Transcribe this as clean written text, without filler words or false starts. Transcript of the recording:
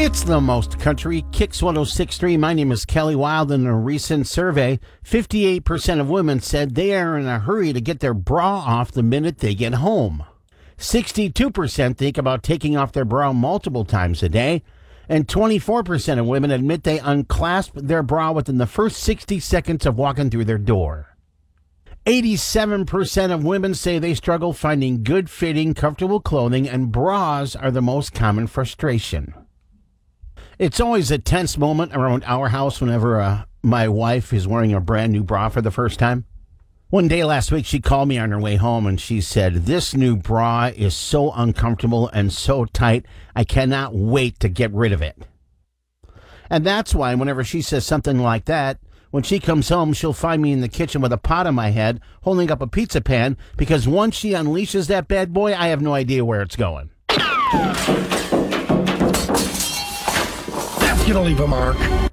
It's the most country. Kicks 106.3. My name is Kelly Wild. In a recent survey, 58% of women said they are in a hurry to get their bra off the minute they get home. 62% think about taking off their bra multiple times a day. And 24% of women admit they unclasp their bra within the first 60 seconds of walking through their door. 87% of women say they struggle finding good-fitting, comfortable clothing, and bras are the most common frustration. It's always a tense moment around our house whenever my wife is wearing a brand new bra for the first time. One day last week, she called me on her way home and she said, "This new bra is so uncomfortable and so tight, I cannot wait to get rid of it." And that's why whenever she says something like that, when she comes home, she'll find me in the kitchen with a pot on my head, holding up a pizza pan, because once she unleashes that bad boy, I have no idea where it's going. That's gonna leave a mark.